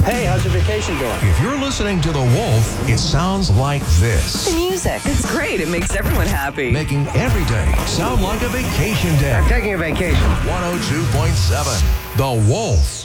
Hey, how's your vacation going? If you're listening to The Wolf, it sounds like this. The music. It's great. It makes everyone happy. Making every day sound like a vacation day. I'm taking a vacation. 102.7 The Wolf.